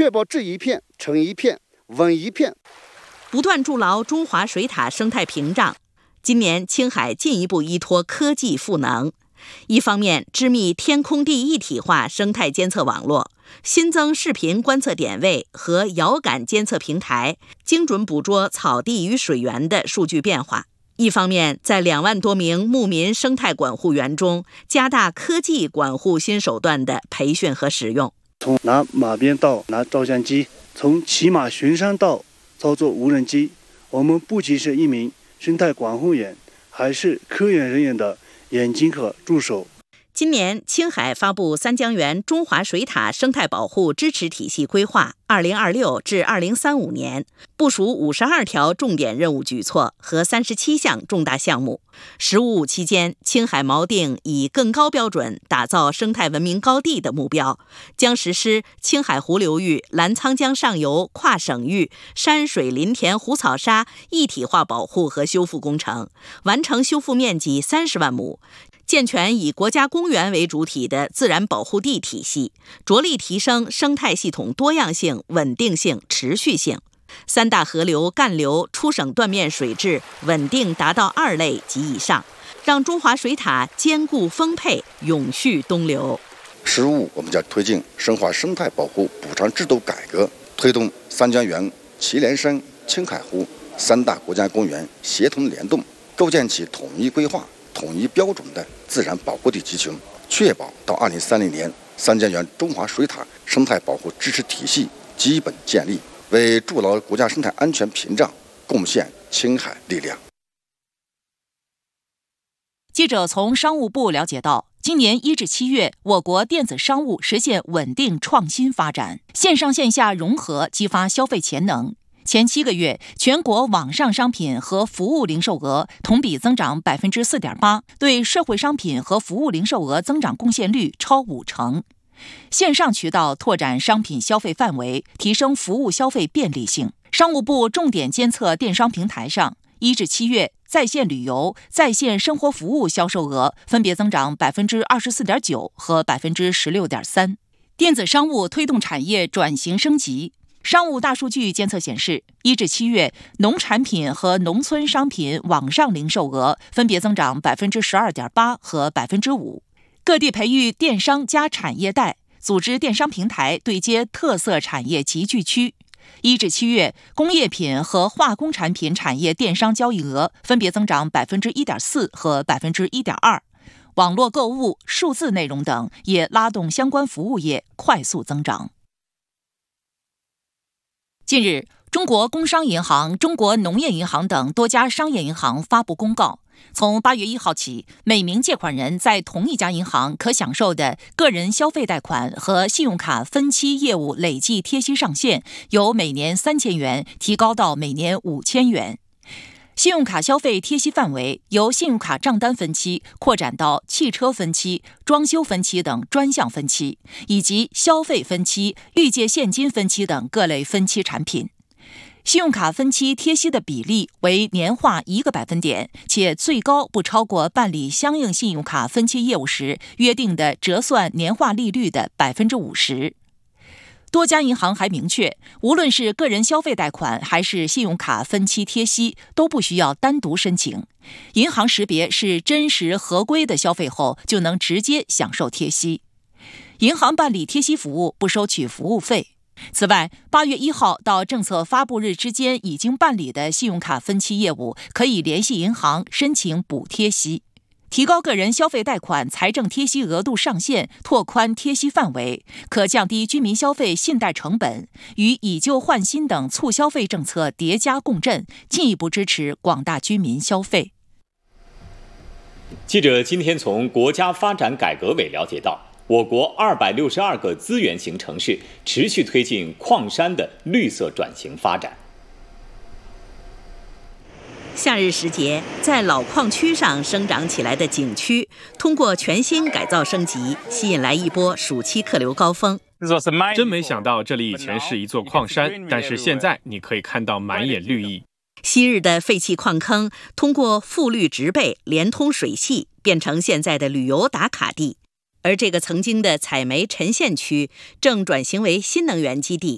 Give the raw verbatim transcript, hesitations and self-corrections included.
确保质一片、成一片、稳一片。 不断筑牢中华水塔生态屏障，今年青海进一步依托科技赋能，一方面织密天空地一体化生态监测网络，新增视频观测点位和遥感监测平台，精准捕捉草地与水源的数据变化；一方面在两万多名牧民生态管护员中加大科技管护新手段的培训和使用。 从拿马鞭到拿照相机，从骑马巡山到操作无人机，我们不仅是一名生态管护员，还是科研人员的眼睛和助手。 今年，青海发布三江源中华水塔生态保护支持体系规划二零二六至二零三五年，部署五十二条重点任务举措和三十七项重大项目。“十五五”期间，青海锚定以更高标准打造生态文明高地的目标，将实施青海湖流域澜沧江上游跨省域山水林田湖草沙一体化保护和修复工程，完成修复面积三十万亩。健全以国家公园为主体的自然保护地体系，着力提升生态系统多样性、稳定性、持续性。三大河流干流出省断面水质稳定达到二类及以上，让中华水塔坚固丰沛、永续东流。 十五，我们将推进深化生态保护补偿制度改革，推动三江源、祁连山、青海湖三大国家公园协同联动，构建起统一规划、统一标准的自然保护地集群，确保到二零三零年三江源中华水塔生态保护支持体系基本建立，为筑牢国家生态安全屏障贡献青海力量。 记者从商务部了解到，今年一至七月，我国电子商务实现稳定创新发展，线上线下融合，激发消费潜能。前七个月，全国网上商品和服务零售额同比增长 百分之四点八， 对社会商品和服务零售额增长贡献率超五成。线上渠道拓展商品消费范围，提升服务消费便利性。商务部重点监测电商平台上，一至七月在线旅游、在线生活服务销售额分别增长 百分之二十四点九 和 百分之十六点三。电子商务推动产业转型升级。商务大数据监测显示，一至七月，农产品和农村商品网上零售额分别增长 百分之十二点八 和 百分之五。各地培育电商加产业带，组织电商平台对接特色产业集聚区。一至七月，工业品和化工产品产业电商交易额分别增长 百分之一点四 和 百分之一点二。网络购物、数字内容等也拉动相关服务业快速增长。近日，中国工商银行、中国农业银行等多家商业银行发布公告，从八月一号起，每名借款人在同一家银行可享受的个人消费贷款和信用卡分期业务累计贴息上限由每年三千元提高到每年五千元。信用卡消费贴息范围由信用卡账单分期扩展到汽车分期、装修分期等专项分期，以及消费分期、预借现金分期等各类分期产品。信用卡分期贴息的比例为年化一个百分点，且最高不超过办理相应信用卡分期业务时约定的折算年化利率的 百分之五十。多家银行还明确，无论是个人消费贷款还是信用卡分期贴息，都不需要单独申请。银行识别是真实合规的消费后，就能直接享受贴息。银行办理贴息服务不收取服务费。此外，八月一号到政策发布日之间已经办理的信用卡分期业务，可以联系银行申请补贴息。提高个人消费贷款财政贴息额度上限，拓宽贴息范围，可降低居民消费信贷成本，与以旧换新等促消费政策叠加共振，进一步支持广大居民消费。 记者今天从国家发展改革委了解到，我国二百六十二个资源型城市持续推进矿山的绿色转型发展。 夏日时节，在老矿区上生长起来的景区，通过全新改造升级，吸引来一波暑期客流高峰。 真没想到这里以前是一座矿山，但是现在你可以看到满眼绿意。 昔日的废弃矿坑，通过复绿植被连通水系，变成现在的旅游打卡地。而这个曾经的采煤沉线区，正转型为新能源基地，